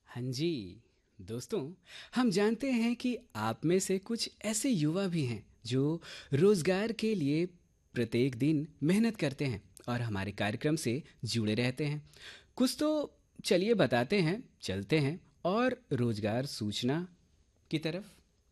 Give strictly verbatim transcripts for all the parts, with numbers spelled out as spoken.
हाँ जी दोस्तों, हम जानते हैं कि आप में से कुछ ऐसे युवा भी हैं जो रोजगार के लिए प्रत्येक दिन मेहनत करते हैं और हमारे कार्यक्रम से जुड़े रहते हैं। कुछ तो चलिए बताते हैं, चलते हैं और रोजगार सूचना की तरफ।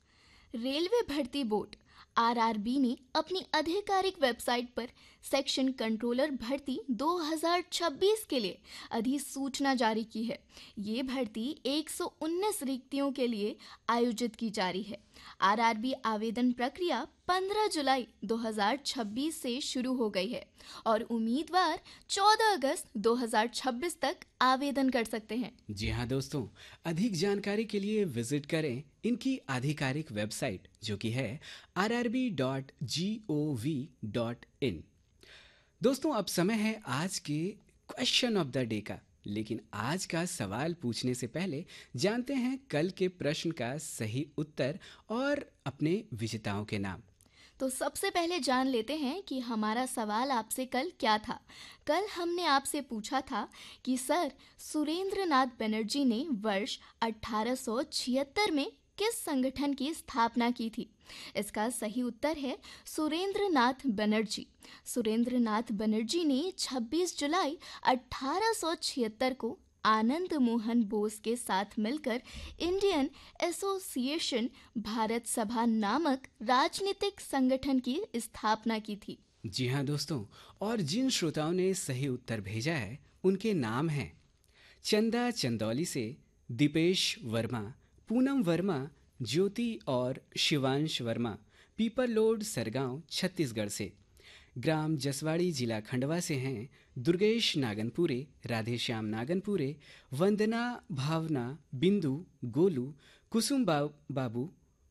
रेलवे भर्ती बोर्ड आरआरबी ने अपनी आधिकारिक वेबसाइट पर सेक्शन कंट्रोलर भर्ती दो हज़ार छब्बीस के लिए अधिसूचना जारी की है। ये भर्ती एक सौ उन्नीस रिक्तियों के लिए आयोजित की जा रही है। आरआरबी आवेदन प्रक्रिया पंद्रह जुलाई दो हज़ार छब्बीस से शुरू हो गई है और उम्मीदवार चौदह अगस्त दो हज़ार छब्बीस तक आवेदन कर सकते हैं। जी हाँ दोस्तों, अधिक जानकारी के लिए विजिट करें इनकी आधिकारिक वेबसाइट जो कि है are R B dot G O V dot in. दोस्तों, अब समय है आज के क्वेश्चन ऑफ द डे का। लेकिन आज का सवाल पूछने से पहले जानते हैं कल के प्रश्न का सही उत्तर और अपने विजेताओं के नाम। तो सबसे पहले जान लेते हैं कि हमारा सवाल आपसे कल क्या था। कल हमने आपसे पूछा था कि सर सुरेंद्र नाथ बनर्जी ने वर्ष अठारह सौ छिहत्तर में किस संगठन की स्थापना की थी। इसका सही उत्तर है सुरेंद्र नाथ बनर्जी। सुरेंद्र नाथ बनर्जी ने छब्बीस जुलाई अठारह सौ छिहत्तर को आनंद मोहन बोस के साथ मिलकर इंडियन एसोसिएशन भारत सभा नामक राजनीतिक संगठन की स्थापना की थी। जी हाँ दोस्तों, और जिन श्रोताओं ने सही उत्तर भेजा है उनके नाम हैं चंदा चंदौली से, दीपेश वर्मा, पूनम वर्मा, ज्योति और शिवांश वर्मा, पीपर लोड सरगांव छत्तीसगढ़ से। ग्राम जसवाड़ी जिला खंडवा से हैं दुर्गेश नागनपुरे, राधेश्याम नागनपुरे, वंदना भावना, बिंदु, गोलू, कुसुम बा, बाबू,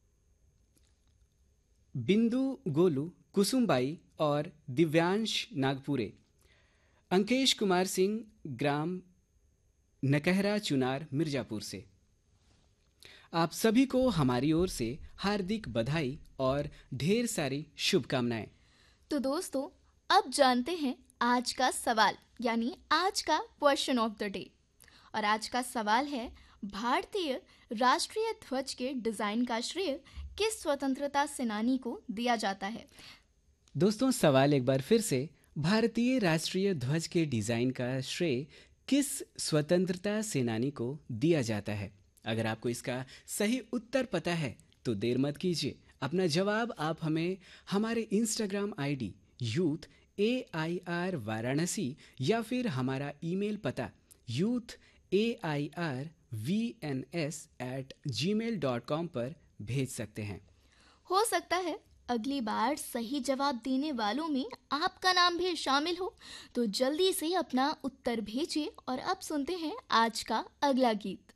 बिंदु, गोलू, कुसुमबाई और दिव्यांश नागपुरे। अंकेश कुमार सिंह, ग्राम नकहरा चुनार, मिर्जापुर से। आप सभी को हमारी ओर से हार्दिक बधाई और ढेर सारी शुभकामनाएं। तो दोस्तों, अब जानते हैं आज का सवाल यानी आज का क्वेश्चन ऑफ द डे। और आज का सवाल है, भारतीय राष्ट्रीय ध्वज के डिजाइन का श्रेय किस स्वतंत्रता सेनानी को दिया जाता है। दोस्तों, सवाल एक बार फिर से, भारतीय राष्ट्रीय ध्वज के डिजाइन का श्रेय किस स्वतंत्रता सेनानी को दिया जाता है। अगर आपको इसका सही उत्तर पता है तो देर मत कीजिए, अपना जवाब आप हमें हमारे Instagram ID youth A I R Varanasi या फिर हमारा ईमेल पता youth A I R V N S eight ji mail dot com पर भेज सकते हैं। हो सकता है अगली बार सही जवाब देने वालों में आपका नाम भी शामिल हो, तो जल्दी से अपना उत्तर भेजिए। और अब सुनते हैं आज का अगला गीत।